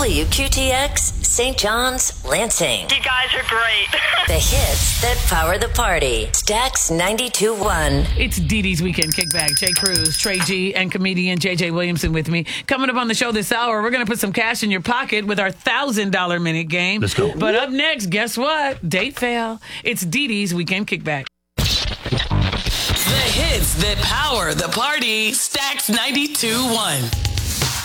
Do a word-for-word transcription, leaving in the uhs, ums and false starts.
W Q T X, Saint John's, Lansing. You guys are great. The hits that power the party. Stax ninety-two point one. It's Dee Dee's Weekend Kickback. Jay Cruz, Trey G, and comedian J J Williamson with me. Coming up on the show this hour, we're going to put some cash in your pocket with our one thousand dollars minute game. Let's go. But up next, guess what? Date fail. It's Dee Dee's Weekend Kickback. The hits that power the party. Stax ninety-two point one.